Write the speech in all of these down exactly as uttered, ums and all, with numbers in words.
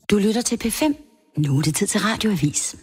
Du lytter til P fem. Nu er det tid til Radioavis.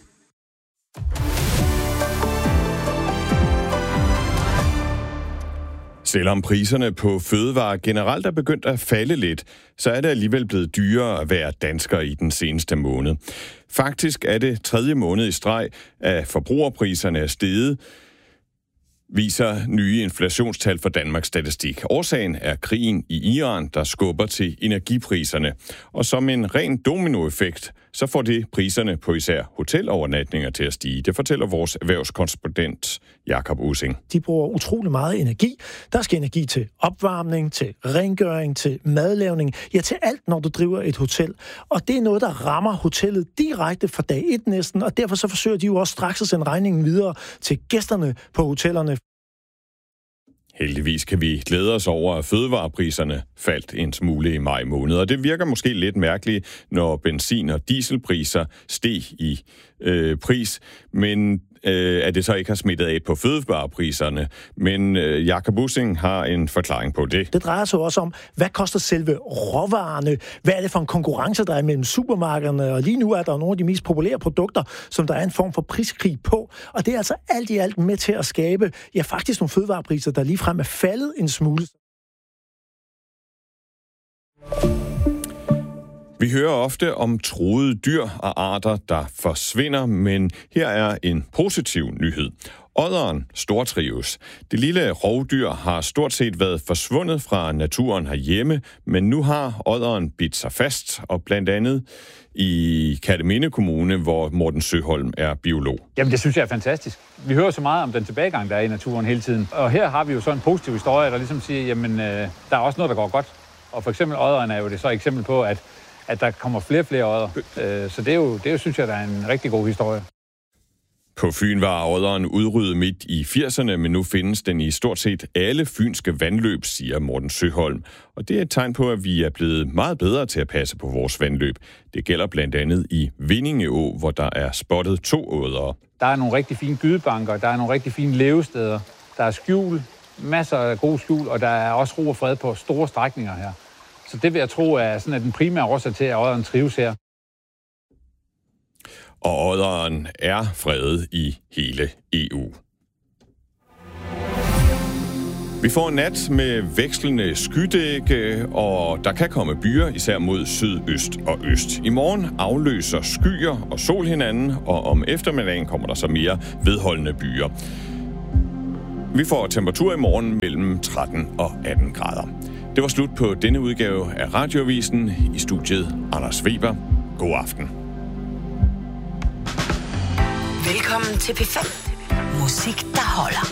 Selvom priserne på fødevarer generelt er begyndt at falde lidt, så er det alligevel blevet dyrere at være dansker i den seneste måned. Faktisk er det tredje måned i streg, at forbrugerpriserne er steget, viser nye inflationstal for Danmarks Statistik. Årsagen er krigen i Iran, der skubber til energipriserne. Og som en ren dominoeffekt, så får det priserne på især hotelovernatninger til at stige. Det fortæller vores erhvervskorrespondent Jakob Ussing. De bruger utrolig meget energi. Der skal energi til opvarmning, til rengøring, til madlavning. Ja, til alt, når du driver et hotel. Og det er noget, der rammer hotellet direkte fra dag et næsten. Og derfor så forsøger de jo også straks at sende regningen videre til gæsterne på hotellerne. Heldigvis kan vi glæde os over, at fødevarepriserne faldt en smule i maj måned. Og det virker måske lidt mærkeligt, når benzin- og dieselpriser steg i øh, pris, men øh, at det så ikke har smittet af på fødevarepriserne. Men øh, Jakob Ussing har en forklaring på det. Det drejer sig også om, hvad koster selve råvarerne? Hvad er det for en konkurrence, der er mellem supermarkederne? Og lige nu er der nogle af de mest populære produkter, som der er en form for priskrig på. Og det er altså alt i alt med til at skabe, ja faktisk nogle fødevarepriser, der ligefrem er faldet en smule. Vi hører ofte om truede dyr og arter, der forsvinder, men her er en positiv nyhed. Odderen stortrives. Det lille rovdyr har stort set været forsvundet fra naturen herhjemme, men nu har odderen bidt sig fast, og blandt andet i Kerteminde Kommune, hvor Morten Søholm er biolog. Jamen det synes jeg er fantastisk. Vi hører så meget om den tilbagegang, der er i naturen hele tiden. Og her har vi jo så en positiv historie, der ligesom siger, jamen øh, der er også noget, der går godt. Og for eksempel odderen er jo det så et eksempel på, at at der kommer flere og flere odder. Så det er jo, det er jo, synes jeg, der er en rigtig god historie. På Fyn var odderen udryddet midt i firserne, men nu findes den i stort set alle fynske vandløb, siger Morten Søholm. Og det er et tegn på, at vi er blevet meget bedre til at passe på vores vandløb. Det gælder blandt andet i Vindingeå, hvor der er spottet to oddere. Der er nogle rigtig fine gydebanker, der er nogle rigtig fine levesteder, der er skjul, masser af gode skjul, og der er også ro og fred på store strækninger her. Så det vil jeg tro er sådan, at den primære årsag til, at odderen trives her. Og odderen er fredet i hele E U. Vi får en nat med vekslende skydække, og der kan komme byer, især mod sydøst og øst. I morgen afløser skyer og sol hinanden, og om eftermiddagen kommer der så mere vedholdende byer. Vi får temperatur i morgen mellem tretten og atten grader. Det var slut på denne udgave af Radioavisen. I studiet Anders Weber. God aften. Velkommen til P fem. Musik, der holder.